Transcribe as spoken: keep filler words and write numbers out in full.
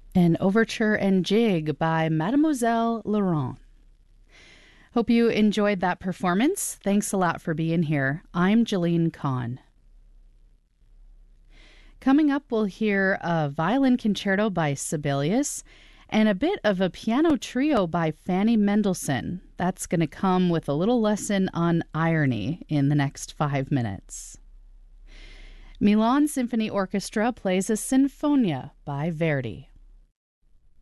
An Overture and Jig by Mademoiselle Laurent. Hope you enjoyed that performance. Thanks a lot for being here. I'm Jeline Kahn. Coming up, we'll hear a violin concerto by Sibelius and a bit of a piano trio by Fanny Mendelssohn. That's going to come with a little lesson on irony in the next five minutes. Milan Symphony Orchestra plays a Sinfonia by Verdi.